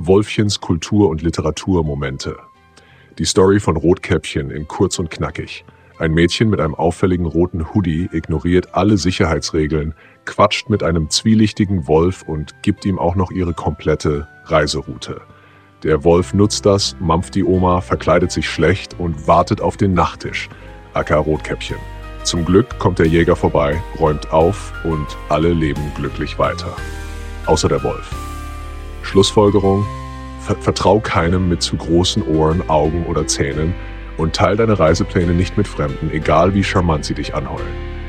Wolfchens Kultur- und Literaturmomente. Die Story von Rotkäppchen in kurz und knackig. Ein Mädchen mit einem auffälligen roten Hoodie ignoriert alle Sicherheitsregeln, quatscht mit einem zwielichtigen Wolf und gibt ihm auch noch ihre komplette Reiseroute. Der Wolf nutzt das, mampft die Oma, verkleidet sich schlecht und wartet auf den Nachttisch, aka Rotkäppchen. Zum Glück kommt der Jäger vorbei, räumt auf und alle leben glücklich weiter. Außer der Wolf. Schlussfolgerung: Vertrau keinem mit zu großen Ohren, Augen oder Zähnen und teil deine Reisepläne nicht mit Fremden, egal wie charmant sie dich anheulen.